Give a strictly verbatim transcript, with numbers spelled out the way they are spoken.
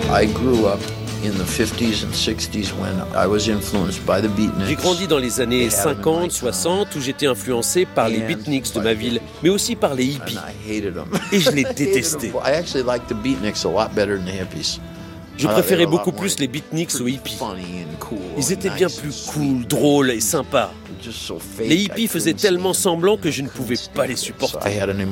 I grew up in the fifties and sixties when I was influenced by the beatniks. J'ai grandi dans les années cinquante, soixante où j'étais influencé par les beatniks de ma ville, mais aussi par les hippies. Et je les détestais. I actually liked the beatniks a lot better than the hippies. Je préférais beaucoup plus les beatniks aux hippies. Ils étaient bien plus cool, drôles et sympas. Les hippies faisaient tellement semblant que je ne pouvais pas les supporter.